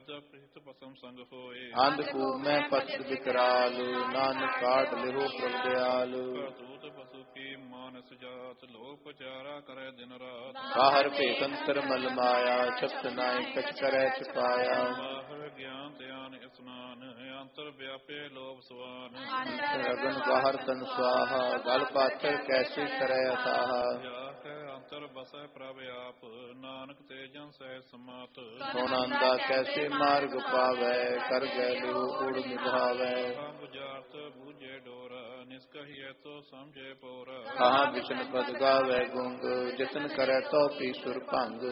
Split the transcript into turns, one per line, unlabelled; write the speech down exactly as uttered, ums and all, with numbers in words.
ਪ੍ਰੀਤ ਪਸਮ ਸੰਗ ਹੋਏ।
ਅੰਧਕੂਪ ਮੈਂ ਪਸਤ ਵਿਕਰਾਲ, ਨਾਨਕ ਕਾਟ ਲਿਹੋ ਪ੍ਰਭ ਦਿਆਲ।
ਦੂਤ ਪਸੂ ਕੀ ਮਾਨਸ ਜਾਤ, ਲੋਕ ਪਚਾਰਾ ਕਰੇ ਦਿਨ ਰਾਤ।
ਬਾਹਰ ਭੇਖ ਅੰਤਰ ਮਲ ਮਾਇਆ, ਛਪਤ ਨਾਇ ਕਛ ਕਰੈ ਛੁਪਾਇਆ।
ਬਾਹਰ ਗਿਆਨ ਧਿਆਨ ਇਸਨਾਨ, ਅੰਤਰ ਵਿਆਪੇ ਲੋਭ ਸੁਆਨ।
ਅਗਨ ਬਾਹਰ ਤਨ ਸੁਆਹਾ, ਗਲ ਪਾਥਰ ਕੈਸੇ ਕਰੈ ਅਥਾਹਾ।
ਅੰਤਰ ਬਸੈ ਪ੍ਰਭ ਆਪ, ਨਾਨਕ ਤੇ ਜਨ ਸਹਿ ਸਮਾਤ।
ਸੋਨੰਦਾ ਕੈਸੇ ਮਾਰਗ ਪਾਵੈ, ਕਰ ਗੈ ਲਿਹੋ ਊੜ ਨਿਭਾਵੈ।
ਬੁਝਾਰਤ ਬੂਝੇ ਡੋਰਾ, ਨਿਸਕਹੀਐ ਤੋ ਸਮਝੇ ਪੋਰਾ।
ਕਹਾਂ ਬਿਸ਼ਨ ਪਦ ਗਾਵੈ ਗੁੰਗ, ਜਤਨ ਕਰੈ ਤੋ ਪੀ ਸੁਰ ਭੰਗ।